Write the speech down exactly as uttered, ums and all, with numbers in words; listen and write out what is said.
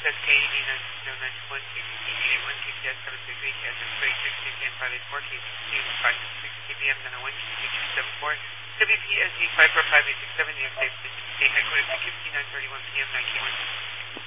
S K eighty nine six zero nine two one K B P eight one K P S seven six eight K S X three six K P M five eight four K B P five six six K B M nine oh one K B two seven four W P S G five four five eight six seven E X A headquarters at Q P nine thirty one P M nine K one